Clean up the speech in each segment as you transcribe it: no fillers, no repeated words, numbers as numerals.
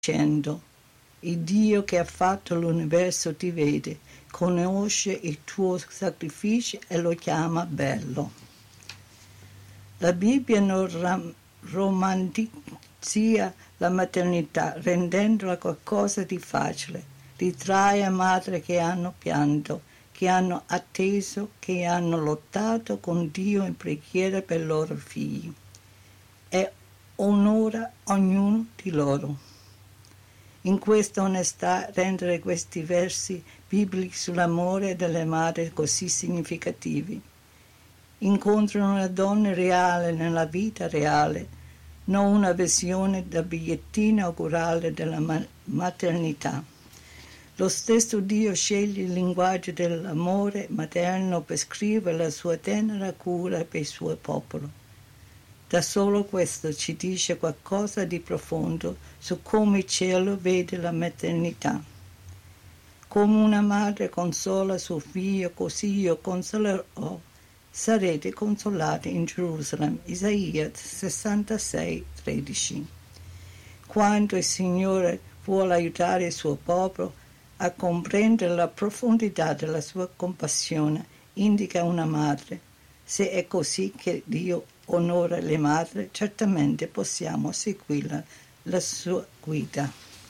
dicendo: il Dio che ha fatto l'universo ti vede, conosce il tuo sacrificio e lo chiama bello. La Bibbia non romanticizza la maternità, rendendola qualcosa di facile. Ritrae madri che hanno pianto, che hanno atteso, che hanno lottato con Dio in preghiera per i loro figli, e onora ognuno di loro. In questa onestà rendere questi versi biblici sull'amore delle madri così significativi. Incontrano una donna reale nella vita reale, non una visione da bigliettino augurale della maternità. Lo stesso Dio sceglie il linguaggio dell'amore materno per scrivere la sua tenera cura per il suo popolo. Da solo questo ci dice qualcosa di profondo su come il cielo vede la maternità. Come una madre consola suo figlio, così io consolerò. Sarete consolati in Gerusalemme. Isaia 66,13. Quando il Signore vuole aiutare il suo popolo a comprendere la profondità della sua compassione, indica una madre. Se è così che Dio onora le madri, certamente possiamo seguire la sua guida.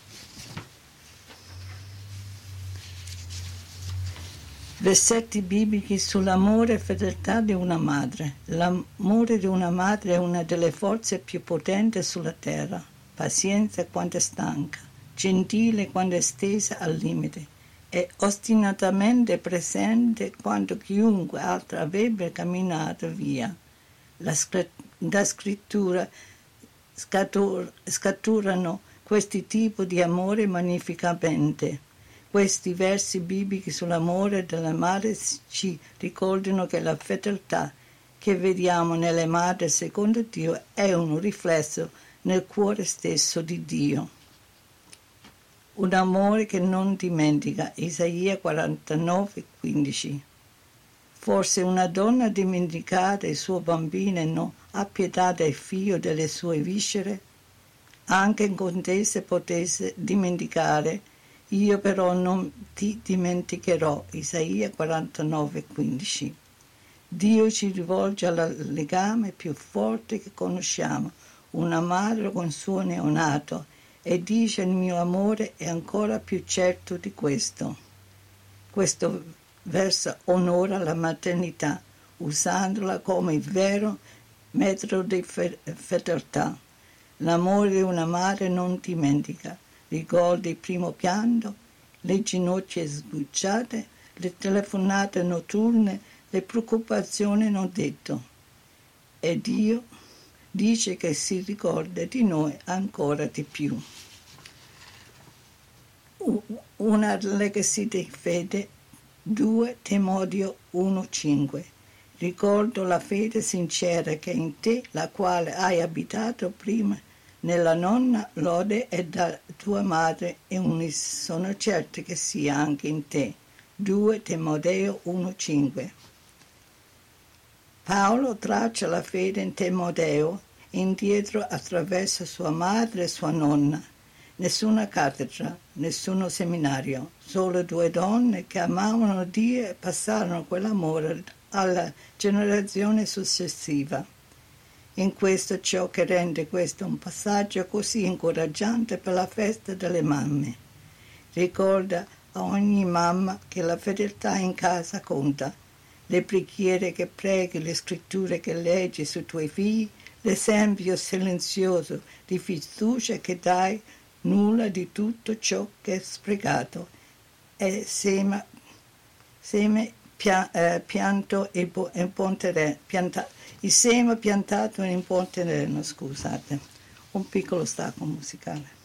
Versetti biblici sull'amore e fedeltà di una madre. L'amore di una madre è una delle forze più potenti sulla terra. Pazienza quando è stanca, gentile quando è stesa al limite, e ostinatamente presente quando chiunque altro avrebbe camminato via. Da scrittura scaturano questi tipi di amore magnificamente. Questi versi biblici sull'amore della madre ci ricordano che la fedeltà che vediamo nelle madri secondo Dio è un riflesso nel cuore stesso di Dio. Un amore che non dimentica. Isaia 49,15. Forse una donna dimenticata il suo bambino e non ha pietà del figlio delle sue viscere? Anche con te se potesse dimenticare, io però non ti dimenticherò. Isaia 49,15. Dio ci rivolge al legame più forte che conosciamo, una madre con suo neonato, e dice: il mio amore è ancora più certo di questo. Questo verso onora la maternità, usandola come il vero metodo di fedeltà. L'amore di una madre non dimentica, ricorda il primo pianto, le ginocchia sbucciate, le telefonate notturne, le preoccupazioni non dette. E Dio dice che si ricorda di noi ancora di più. Una legacy di fede. 2 Timoteo 1,5. Ricordo la fede sincera che è in te, la quale hai abitato prima nella nonna lode e da tua madre Eunice. Sono certo che sia anche in te. 2 Timoteo 1,5. Paolo traccia la fede in Timoteo indietro attraverso sua madre e sua nonna. Nessuna cattedra, nessuno seminario, solo 2 donne che amavano Dio e passarono quell'amore alla generazione successiva. In questo ciò che rende questo un passaggio così incoraggiante per la festa delle mamme. Ricorda a ogni mamma che la fedeltà in casa conta, le preghiere che preghi, le scritture che leggi sui tuoi figli, l'esempio silenzioso di fiducia che dai. Nulla di tutto ciò che è sprecato è seme piantato in Ponte Reno, scusate, un piccolo stacco musicale.